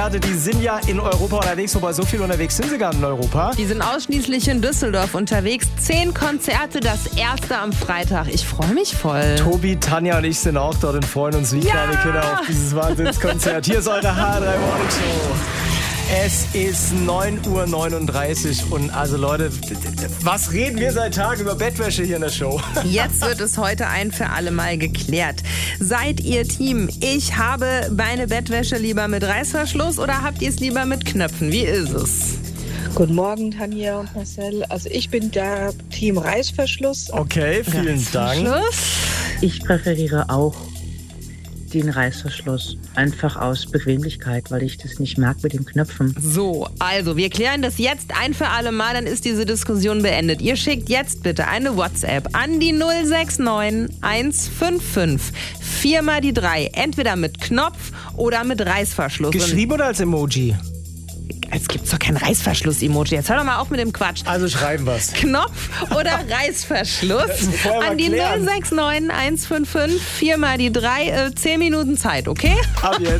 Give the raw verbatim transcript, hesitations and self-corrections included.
Konzerte, die sind ja in Europa unterwegs, wobei so viel unterwegs sind sie gar nicht in Europa. Die sind ausschließlich in Düsseldorf unterwegs. Zehn Konzerte, das erste am Freitag. Ich freue mich voll. Tobi, Tanja und ich sind auch dort und freuen uns wie Ja! kleine Kinder auf dieses Wahnsinnskonzert. Hier ist eure H drei Morning Show. Es ist neun Uhr neununddreißig und also Leute, was reden wir seit Tagen über Bettwäsche hier in der Show? Jetzt wird es heute ein für alle Mal geklärt. Seid ihr Team, ich habe meine Bettwäsche lieber mit Reißverschluss oder habt ihr es lieber mit Knöpfen? Wie ist es? Guten Morgen, Tanja und Marcel. Also ich bin da Team Reißverschluss. Okay, vielen Dank. Schluss. Ich präferiere auch den Reißverschluss. Einfach aus Bequemlichkeit, weil ich das nicht mag mit den Knöpfen. So, also wir klären das jetzt ein für alle Mal, dann ist diese Diskussion beendet. Ihr schickt jetzt bitte eine WhatsApp an die null sechs neun eins fünf fünf vier mal die drei. Entweder mit Knopf oder mit Reißverschluss. Geschrieben oder als Emoji? Es gibt doch kein Reißverschluss-Emoji. Jetzt hör doch mal auf mit dem Quatsch. Also schreiben wir's. Knopf oder Reißverschluss Vorher mal an die klären. null sechs neun eins fünf fünf vier mal die drei. Äh, zehn Minuten Zeit, okay? Ab jetzt.